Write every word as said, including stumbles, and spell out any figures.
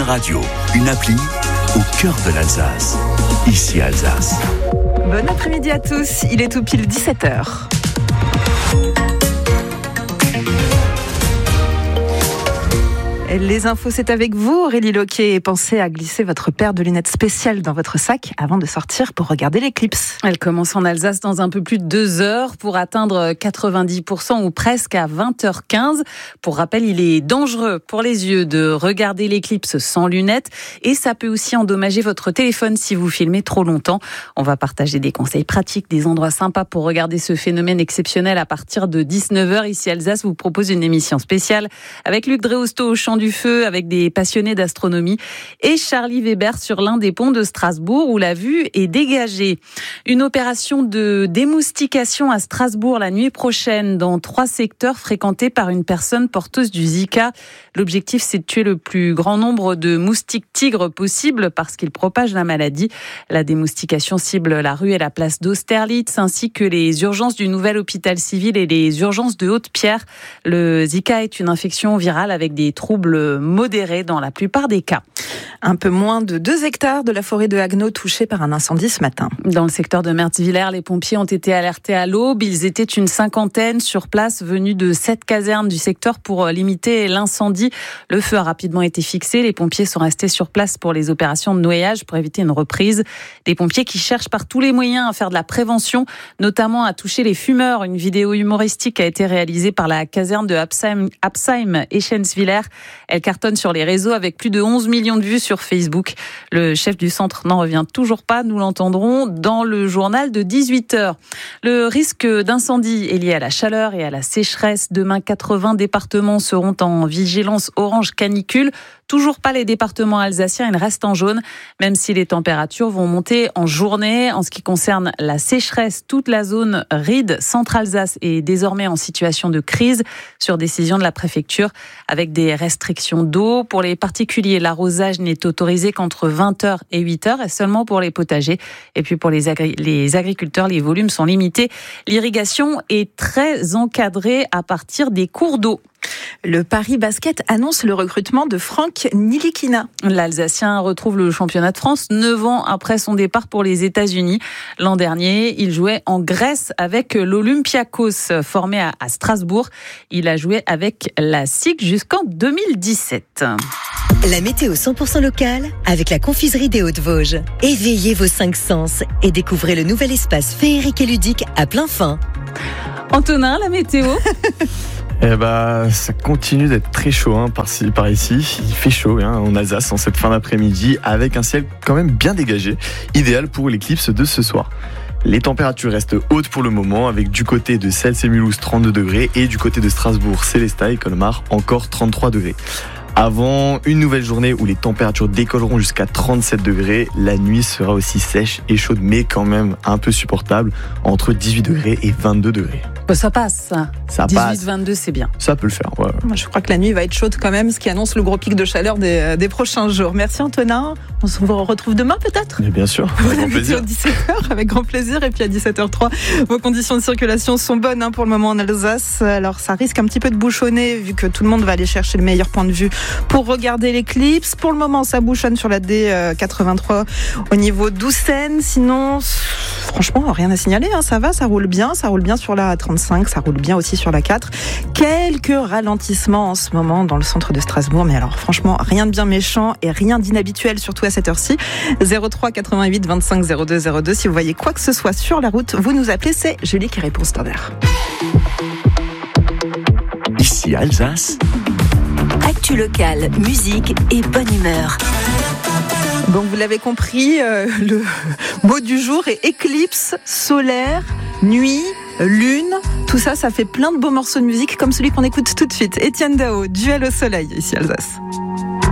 radio, une appli au cœur de l'Alsace. Ici Alsace. Bon après-midi à tous, il est tout pile dix-sept heures. Les infos, c'est avec vous, Aurélie Loquet. Et pensez à glisser votre paire de lunettes spéciales dans votre sac avant de sortir pour regarder l'éclipse. Elle commence en Alsace dans un peu plus de deux heures pour atteindre quatre-vingt-dix pour cent ou presque à vingt heures quinze. Pour rappel, il est dangereux pour les yeux de regarder l'éclipse sans lunettes et ça peut aussi endommager votre téléphone si vous filmez trop longtemps. On va partager des conseils pratiques, des endroits sympas pour regarder ce phénomène exceptionnel à partir de dix-neuf heures. Ici, Alsace vous propose une émission spéciale avec Luc Dréhousteau au champ du feu avec des passionnés d'astronomie et Charlie Weber sur l'un des ponts de Strasbourg où la vue est dégagée. Une opération de démoustication à Strasbourg la nuit prochaine dans trois secteurs fréquentés par une personne porteuse du Zika. L'objectif, c'est de tuer le plus grand nombre de moustiques tigres possible parce qu'ils propagent la maladie. La démoustication cible la rue et la place d'Austerlitz ainsi que les urgences du nouvel hôpital civil et les urgences de Haute-Pierre. Le Zika est une infection virale avec des troubles modérés dans la plupart des cas. Un peu moins de deux hectares de la forêt de Haguenau touchés par un incendie ce matin. Dans le secteur de Merzwiller, les pompiers ont été alertés à l'aube. Ils étaient une cinquantaine sur place, venus de sept casernes du secteur pour limiter l'incendie. Le feu a rapidement été fixé. Les pompiers sont restés sur place pour les opérations de noyage pour éviter une reprise. Des pompiers qui cherchent par tous les moyens à faire de la prévention, notamment à toucher les fumeurs. Une vidéo humoristique a été réalisée par la caserne de Absheim, Absheim Eschenswiller. Elle cartonne sur les réseaux avec plus de onze millions de vues sur Facebook. Le chef du centre n'en revient toujours pas. Nous l'entendrons dans le journal de dix-huit heures. Le risque d'incendie est lié à la chaleur et à la sécheresse. Demain, quatre-vingts départements seront en vigilance orange canicule. Toujours pas les départements alsaciens, ils restent en jaune, même si les températures vont monter en journée. En ce qui concerne la sécheresse, toute la zone Ride, Centre-Alsace est désormais en situation de crise sur décision de la préfecture avec des restrictions d'eau. Pour les particuliers, l'arrosage n'est autorisé qu'entre vingt heures et huit heures et seulement pour les potagers. Et puis pour les, agri- les agriculteurs, les volumes sont limités. L'irrigation est très encadrée à partir des cours d'eau. Le Paris Basket annonce le recrutement de Franck Nilikina. L'Alsacien retrouve le championnat de France neuf ans après son départ pour les États-Unis. L'an dernier, il jouait en Grèce avec l'Olympiakos, formé à Strasbourg. Il a joué avec la S I C jusqu'en deux mille dix-sept. La météo cent pour cent locale avec la confiserie des Hauts-de-Vosges. Éveillez vos cinq sens et découvrez le nouvel espace féerique et ludique à plein fin. Antonin, la météo. Eh bah, ça continue d'être très chaud hein, par, par ici. Il fait chaud hein, en Alsace en cette fin d'après-midi avec un ciel quand même bien dégagé, idéal pour l'éclipse de ce soir. Les températures restent hautes pour le moment avec du côté de Cels et Mulhouse trente-deux degrés et du côté de Strasbourg, Célestat et Colmar encore trente-trois degrés. Avant une nouvelle journée où les températures décolleront jusqu'à trente-sept degrés, la nuit sera aussi sèche et chaude mais quand même un peu supportable entre dix-huit degrés et vingt-deux degrés. Ça passe. Ça dix-huit vingt-deux, c'est bien. Ça peut le faire, ouais. Moi, je crois que la nuit va être chaude quand même, ce qui annonce le gros pic de chaleur des, des prochains jours. Merci Antonin. On se retrouve demain peut-être ? Mais bien sûr, avec grand plaisir. À dix-sept heures, avec grand plaisir. Et puis à dix-sept heures trois, vos conditions de circulation sont bonnes hein, pour le moment en Alsace. Alors ça risque un petit peu de bouchonner vu que tout le monde va aller chercher le meilleur point de vue pour regarder l'éclipse. Pour le moment, ça bouchonne sur la D quatre-vingt-trois au niveau d'Oussen. Sinon, franchement, rien à signaler. Hein. Ça va, ça roule bien. Ça roule bien sur la A trente-cinq, ça roule bien aussi sur la quatre. Quelques ralentissements en ce moment dans le centre de Strasbourg. Mais alors, franchement, rien de bien méchant et rien d'inhabituel, surtout à cette heure-ci. zéro trois quatre-vingt-huit vingt-cinq zéro deux zéro deux. Si vous voyez quoi que ce soit sur la route, vous nous appelez. C'est Julie qui répond au standard. Ici Alsace. Actu locale, musique et bonne humeur. Bon, vous l'avez compris, euh, le mot du jour est éclipse solaire, nuit, lune. Tout ça, ça fait plein de beaux morceaux de musique comme celui qu'on écoute tout de suite. Étienne Dao, Duel au soleil, ici Alsace.